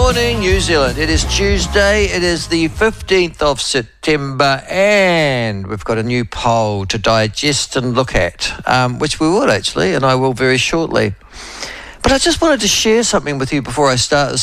morning, New Zealand. It is Tuesday. It is the 15th of September, and we've got a new poll to digest and look at, which we will actually, and I will very shortly. But I just wanted to share something with you before I start